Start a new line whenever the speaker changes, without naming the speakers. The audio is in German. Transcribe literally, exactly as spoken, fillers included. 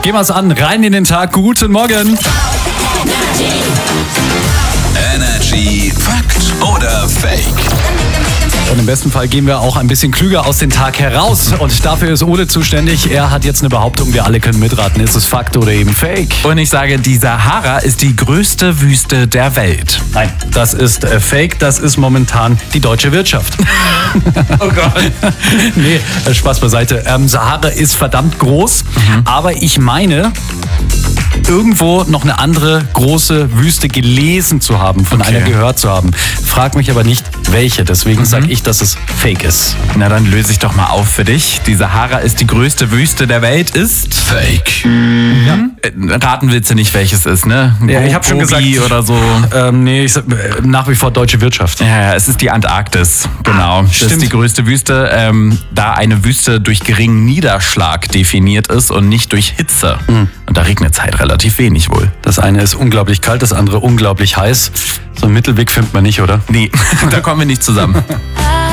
Gehen wir es an, rein in den Tag. Guten Morgen.
Energy Fakt oder Fake?
Und im besten Fall gehen wir auch ein bisschen klüger aus dem Tag heraus. Und dafür ist Ole zuständig. Er hat jetzt eine Behauptung, wir alle können mitraten. Ist es Fakt oder eben Fake?
Und ich sage, die Sahara ist die größte Wüste der Welt.
Nein, das ist äh, Fake. Das ist momentan die deutsche Wirtschaft.
Oh Gott.
Nee, Spaß beiseite. Ähm, Sahara ist verdammt groß. Mhm. Aber ich meine, irgendwo noch eine andere große Wüste gelesen zu haben, von
Okay.
einer gehört zu haben. Frag mich aber nicht, welche. Deswegen
Mhm.
sage ich, dass es Fake ist.
Na, dann löse ich doch mal auf für dich. Die Sahara ist die größte Wüste der Welt, ist...
Fake.
Ja. Äh, raten willst du nicht, welches ist, ne?
Ja,
Go-
ich hab schon
Gobi
gesagt.
oder so.
Ähm, nee, ich sag, äh, nach wie vor deutsche Wirtschaft.
Ja, ja, es ist die Antarktis, genau. Das
stimmt.
ist die größte Wüste, ähm, da eine Wüste durch geringen Niederschlag definiert ist und nicht durch Hitze.
Mhm.
Und da regnet es halt relativ wenig wohl.
Das eine ist unglaublich kalt, das andere unglaublich heiß. So einen Mittelweg findet man nicht, oder?
Nee, da kommen wir nicht zusammen.